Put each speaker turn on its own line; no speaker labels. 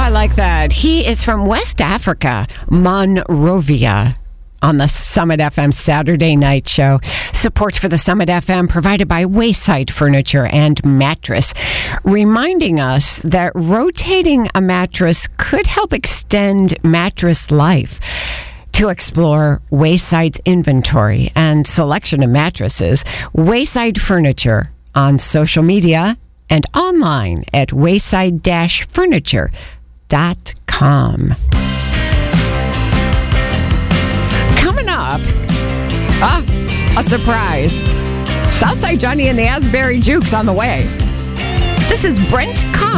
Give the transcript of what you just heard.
I like that. He is from West Africa, Monrovia, on the Summit FM Saturday Night Show. Support for the Summit FM provided by Wayside Furniture and Mattress, reminding us that rotating a mattress could help extend mattress life. To explore Wayside's inventory and selection of mattresses, Wayside Furniture on social media and online at wayside-furniture.com. Coming up, a surprise. Southside Johnny and the Asbury Jukes on the way. This is Brent Cobb.